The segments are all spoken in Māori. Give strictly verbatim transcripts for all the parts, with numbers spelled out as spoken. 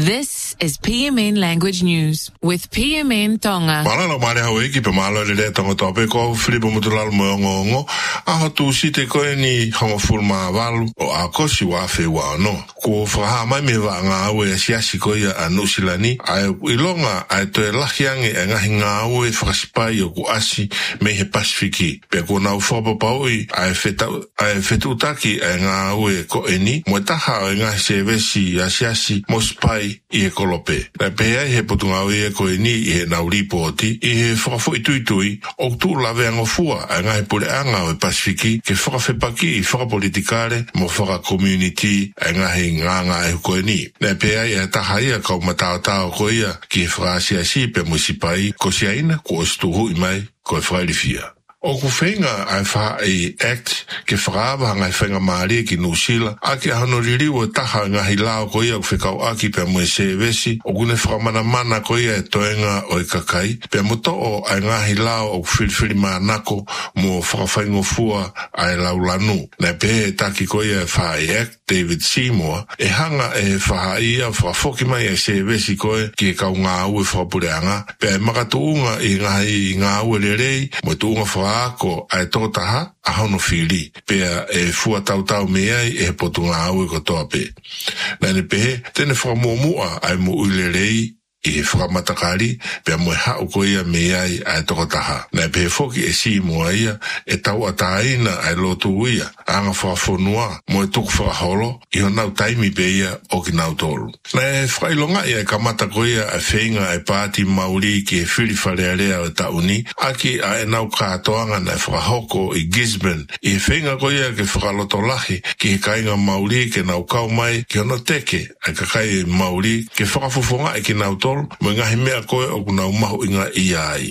This is P M N Language News with P M N Tonga. Malala mare hawe ki pe malo le le tonga tope ko Filipo Mutulalo mongongo a hotu site ko ni hongo fulma valu o a kosi wa fe wa no ko fra mai me va nga we sia sikoya anusilani ai ilonga ai to lahiange nga hinga we fraspai ko asi me he pasifiki pe ko na fo paui ai feta ai fetutaki nga we ko eni motaha nga sevesi asiasi mospai i kolope na pe he potunga we ko eni e na uripoti e frafo ituitui o tu lave ngo fua nga he pole anga we pasifiki ke frafe paki fra politikale mo fra community nga he nga nga e ko eni na pe ai ta haia ko mata ta ko ia ki fra asiasi pe musipai ko siaina ko stu mai ko fra lifia o ku fenga ai fa e act ke fraba nga fenga mari ki nusila aki hano riri o taha nga hilao ko ia fika o aki pe mo sevesi o gune framana mana ko ia toenga o kakai pe moto o ai nga hilao o filfili manako mo frafengo fua ai laulanu na pe taki ko ia fa e act David Seymour e hanga e fa ia fa foki mai e sevesi ko ki ka nga u fa pureanga pe makatuunga i nga i nga u lerei mo tuunga fa ko ai totaha a hono fili pe e fua tau tau mea e potunga au e kotoape na ne pe tene fra momua ai mo ulerei i fra matakari pe mo ha ko ia mea ai totaha na pe foki e si mo ia e tau ataina ai lotu ia anga fa fonua mo tuk fra holo i ona taimi pe ia o ki nau tolu na fra ilonga ia kamata ko ia a feinga ai pati mauri ki e fili falearea o tauni aki ai nau katoanga na fra hoko i Gisborne i feinga ko ia ke fra lotolahi ki kainga mauri ke nau kau mai ki ono teke ai kakai mauri ke fra fufonga e ki nau tolu mo ngahi mea koe o kuna umahu inga iai.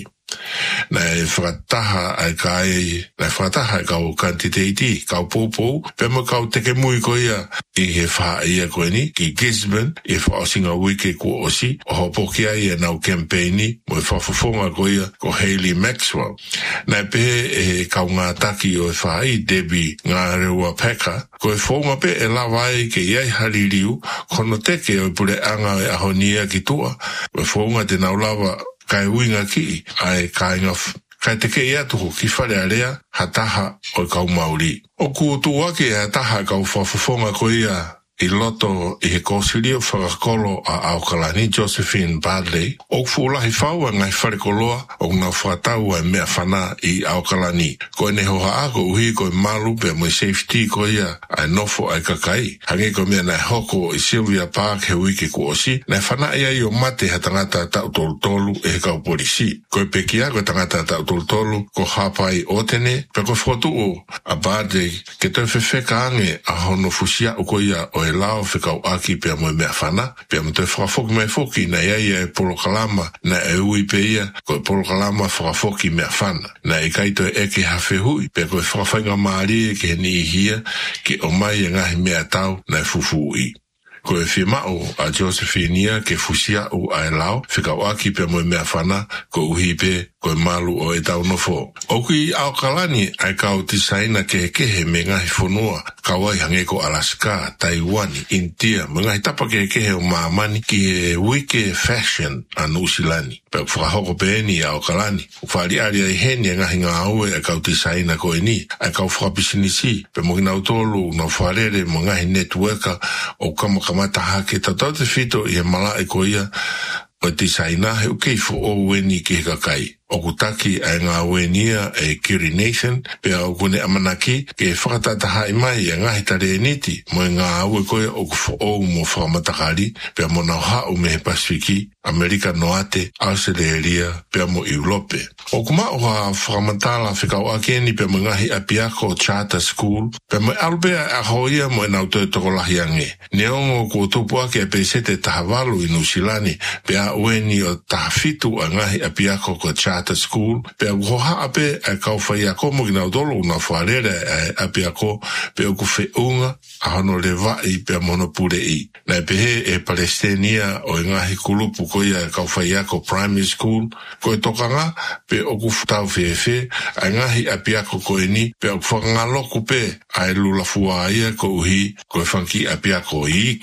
Na e whakataha ai kai, na e whakataha ai kau kantiteiti, kau pōpō, pe mo kau teke mui ko ia, i he wha ia koe ni, ki Gisborne, i whaosinga wike ko osi, o hopo ki ai e nau campaigni, mo e whafufonga ko ia, ko Hayley Maxwell. Na e pehe e kau ngā taki o e whai, Debbie ngā reua peka, ko e whonga pe e lawai ke iai haririu, kono teke o e pule anga e ahonia ki tua, ko e whonga te nau lawa, kai winga ki ai kai nga kai te ke ia tuku ki whare area hataha o kau mauri. O ku tuake hataha kau whafufonga ko ia i loto i he kōsirio whakakolo a Aukalani Josephine Badley o fuulahi whaua ngai wharekoloa o ngā whatau ai mea whana i Aukalani. Ko ene hoha ako uhi ko i malu pe mo safety ko ia ai nofo ai kakai. Hangi ko mea nai hoko i Sylvia Park he wiki ko osi nai whana ia i o mate ha tangata tau tolu tolu e he kau polisi. Ko i pekia ko tangata tau tolu tolu ko hapai otene pe ko whotu o a Badley ke toi whewheka ange a hono fusia o ko ia o e lao whikau aki pia mo mea whana, pia mo te whakafoki mai foki na ia e polokalama na e ui pe ia ko e polokalama whakafoki mea whana. Na e kaito e eke hawhi hui, pia ko e whakawhainga maari e ke ni ihia ke o mai e ngahi mea tau na e fufu i. Ko e whimao a Josephine ke fusia o ai lao, whikau aki pia mo mea whana ko uhi pe ko e malu o e tau nofo. O kui Aukalani ai kau tisaina ke kehe me ngahi whonua, kawai hange ko Alaska, Taiwan, India, me ngahi tapa ke kehe o maamani ki e wike fashion anu usilani. Pe whakahoko pe eni Aukalani. Whali ari ai heni ngahi ngā aue ai kau tisaina ko e ni, ai kau whakapisinisi, pe mo kina utolu na wharere mo ngahi networker o kamakamata hake tatau te fito i e mala e ko ia o tisaina he ukeifo o weni ki he kakai. O kutaki ai ngā wenia e Kiri Nation, pe au kune amanaki ke whakatataha i mai e ngahi tare e niti, mo e ngā aue koe o kufo o mo whakamatakari, pe mo nau hau me he Pasifiki, Amerika Noate, Australia, pe mo Europe. O kuma o ha whakamatala whikau akeni pe mo ngahi apiako charter school, pe mo albea a hoia mo e nau toi toko lahi ange. Neongo ko tupu ake e peisete tahawalu i Nusilani, pe a ueni o tahafitu a ngahi apiako ko charter Charter School, pe au hoha ape e kau whai ako mo gina udolo na wharere e ape ako pe au ku whiunga a hono le vai pe mono pure i. Na pehe e Palestinian o e ngahi kulupu ko ia e kau whai ako primary school, ko e tokanga pe au ku tau whewhe, a ngahi ape ako ko e ni, pe au whakangaloku pe a e lula fua ia ko uhi ko e whanki ape ako i iki.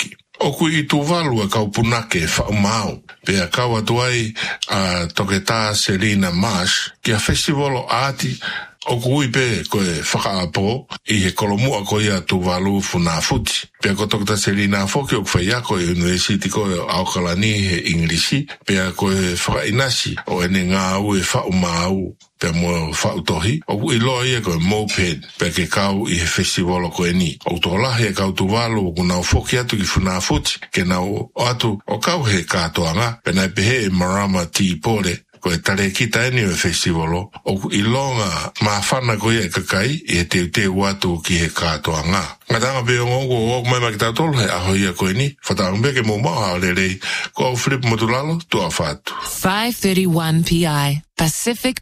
o kui i tuvalu e kau punake whaumau. Pea kau atuai a toketa Selina Marsh ki a festival o ati o kui pe koe whakaapo i he kolomua koe a tuvalu funafuti. Pea ko toketa Selina foki o kwhai ako e university koe o Aukalani he Inglisi. Pea koe whakainasi o ene ngā au e whaumau. Pea mo whautohi, o i loa ia koe moped, pea ke kau i he festival o koe ni. O tōlahi e kau tuwalu o kunau foki atu ki funafuti, ke nau o atu o kau he kātoanga, pea nai pehe e Marama Tea Pore, koe tare kita eni o festival o, o i longa mawhana koe e kakai, i he teu teu atu ki he kātoanga. Ngā tanga pe o ngongo o mai maki tātolo he aho ia koe ni, whataangbe ke mō maha o le rei, ko au Philip Motulalo, tua whātu. five thirty-one P I, Pacific